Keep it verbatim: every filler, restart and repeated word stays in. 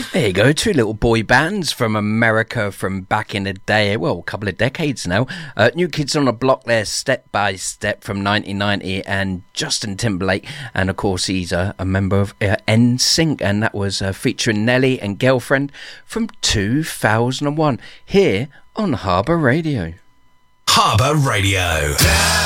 There you go, two little boy bands from America from back in the day, well, a couple of decades now. Uh, New Kids on the Block there, Step by Step from nineteen ninety, and Justin Timberlake, and of course he's a, a member of uh, N Sync, and that was uh, featuring Nelly and Girlfriend from two thousand one, here on Harbour Radio. Harbour Radio.